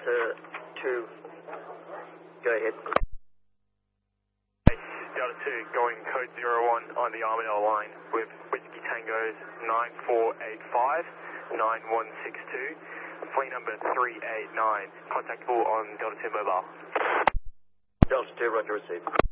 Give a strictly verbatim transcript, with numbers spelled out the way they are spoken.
Delta two, go ahead. Delta two, going code zero one on the Armadale line with Whiskey Tango's nine four eight five, nine one six two, flight number three eight nine, contactable on Delta two mobile. Delta two, roger, received.